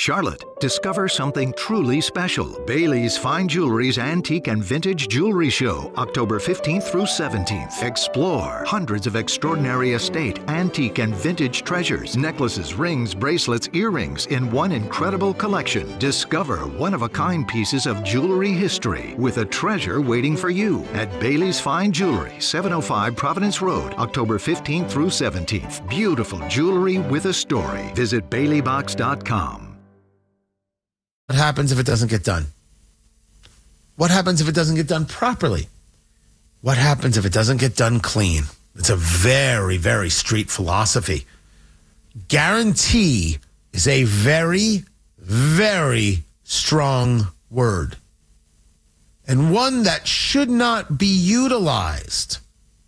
Charlotte, discover something truly special. Bailey's Fine Jewelry's Antique and Vintage Jewelry Show, October 15th through 17th. Explore hundreds of extraordinary estate, antique, and vintage treasures, necklaces, rings, bracelets, earrings in one incredible collection. Discover one-of-a-kind pieces of jewelry history with a treasure waiting for you at Bailey's Fine Jewelry, 705 Providence Road, October 15th through 17th. Beautiful jewelry with a story. Visit BaileyBox.com. What happens if it doesn't get done? What happens if it doesn't get done properly? What happens if it doesn't get done clean? It's a very, very street philosophy. Guarantee is a very, very strong word, and one that should not be utilized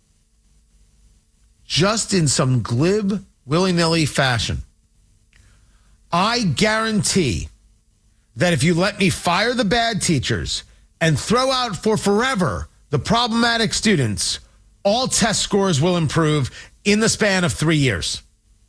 just in some glib, willy-nilly fashion. I guarantee that if you let me fire the bad teachers and throw out for forever the problematic students, all test scores will improve in the span of 3 years.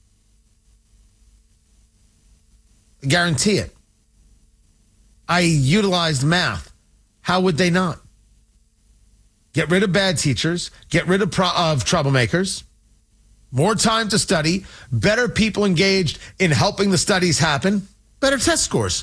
I guarantee it. I utilized math. How would they not? Get rid of bad teachers, get rid of troublemakers, more time to study, better people engaged in helping the studies happen, better test scores.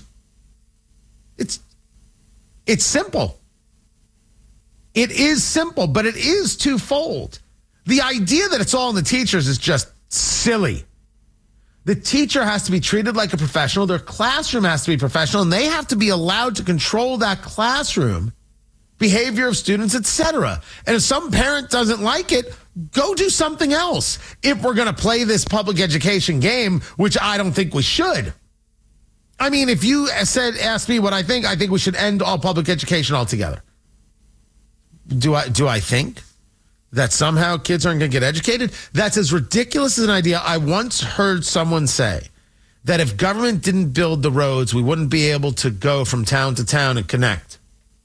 It's simple. It is simple, but it is twofold. The idea that it's all in the teachers is just silly. The teacher has to be treated like a professional. Their classroom has to be professional, and they have to be allowed to control that classroom, behavior of students, etc. And if some parent doesn't like it, go do something else. If we're going to play this public education game, which I don't think we should. I mean, if you ask me what I think we should end all public education altogether. Do I think that somehow kids aren't going to get educated? That's as ridiculous as an idea. I once heard someone say that if government didn't build the roads, we wouldn't be able to go from town to town and connect.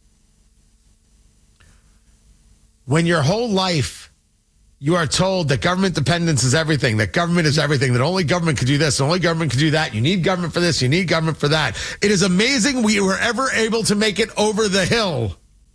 When your whole life you are told that government dependence is everything, that government is everything, that only government could do this, only government could do that. You need government for this, you need government for that. It is amazing we were ever able to make it over the hill.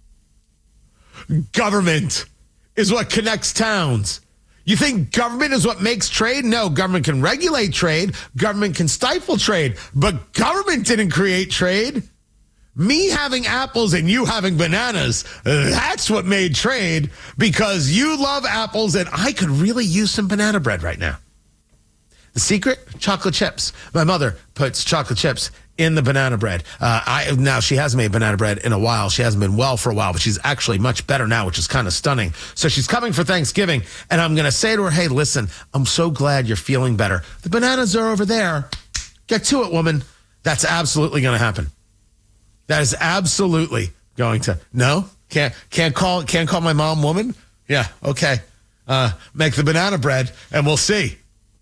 Government is what connects towns. You think government is what makes trade? No, government can regulate trade. Government can stifle trade. But government didn't create trade. Me having apples and you having bananas, that's what made trade, because you love apples and I could really use some banana bread right now. The secret? Chocolate chips. My mother puts chocolate chips in the banana bread. Now, she hasn't made banana bread in a while. She hasn't been well for a while, but she's actually much better now, which is kind of stunning. So she's coming for Thanksgiving, and I'm going to say to her, hey, listen, I'm so glad you're feeling better. The bananas are over there. Get to it, woman. That's absolutely going to happen. That is absolutely going to. No? Can't call my mom woman? Yeah, okay. Make the banana bread, and we'll see.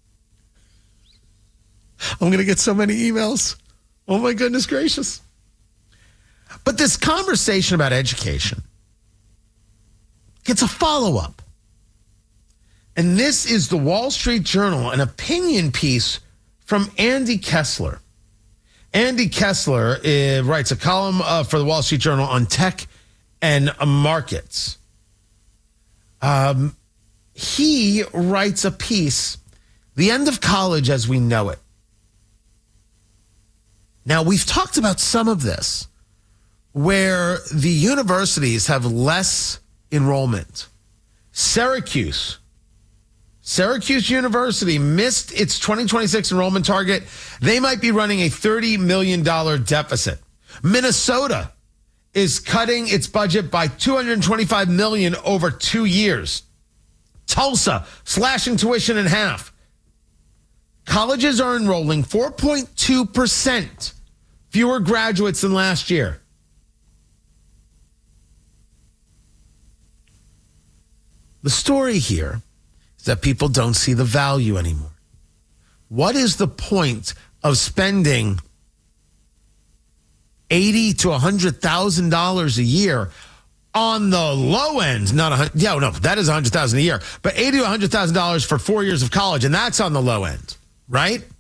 I'm going to get so many emails. Oh, my goodness gracious. But this conversation about education gets a follow-up. And this is the Wall Street Journal, an opinion piece from Andy Kessler. Andy Kessler writes a column for the Wall Street Journal on tech and markets. He writes a piece, The End of College as We Know It. Now, we've talked about some of this, where the universities have less enrollment. Syracuse University missed its 2026 enrollment target. They might be running a $30 million deficit. Minnesota is cutting its budget by $225 million over 2 years. Tulsa slashing tuition in half. Colleges are enrolling 4.2% fewer graduates than last year. The story here is that people don't see the value anymore. What is the point of spending $80,000 to $100,000 a year on the low end? That is $100,000 a year, but $80,000 to $100,000 for 4 years of college, and that's on the low end, right?